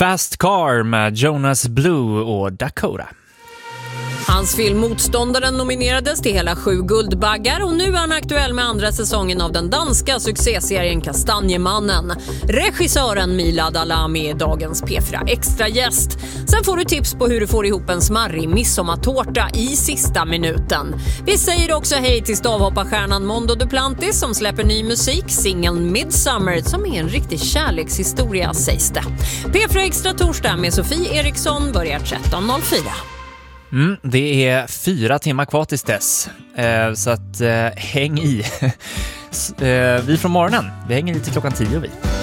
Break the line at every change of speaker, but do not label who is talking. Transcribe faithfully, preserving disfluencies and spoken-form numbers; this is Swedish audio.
Fast Car med Jonas Blue och Dakota.
Hans film Motståndaren nominerades till hela sju guldbaggar och nu är han aktuell med andra säsongen av den danska succéserien Kastanjemannen. Regissören Milad Alami är dagens P fyra Extra-gäst. Sen får du tips på hur du får ihop en smarrig midsommartårta i sista minuten. Vi säger också hej till stavhopparstjärnan Mondo Duplantis som släpper ny musik, singeln Midsummer, som är en riktig kärlekshistoria sägs det. P fyra Extra torsdag med Sofie Eriksson börjar tretton noll fyra.
Mm, det är fyra timmar kvar tills dess, eh, så att eh, häng i. s- eh, vi från morgonen, vi hänger lite klockan tio vi.